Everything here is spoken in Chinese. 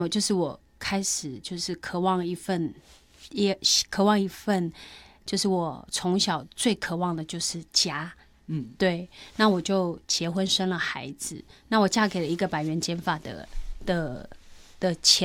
就是我开始就是渴望一份，也渴望一份，就是我从小最渴望的就是家。对，那我就结婚生了孩子，那我嫁给了一个百元减法的前